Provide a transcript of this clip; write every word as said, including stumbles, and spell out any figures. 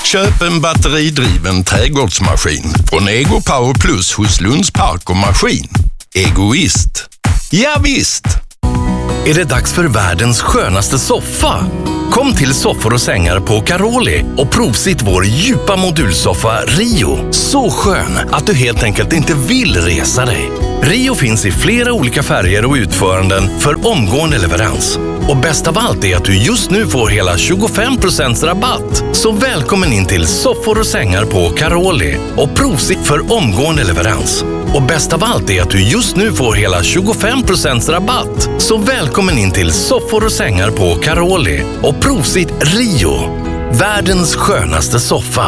Köp en batteridriven trädgårdsmaskin från Ego Power Plus hos Lunds Park och Maskin. Egoist. Ja visst! Är det dags för världens skönaste soffa? Kom till Soffor och sängar på Caroli och provsitt vår djupa modulsoffa Rio. Så skön att du helt enkelt inte vill resa dig. Rio finns i flera olika färger och utföranden för omgående leverans. Och bäst av allt är att du just nu får hela tjugofem procent rabatt. Så välkommen in till Soffor och sängar på Caroli och provsitt för omgående leverans. Och bäst av allt är att du just nu får hela tjugofem procent rabatt. Så välkommen in till Soffor och sängar på Caroli och provsitt Rio. Världens skönaste soffa.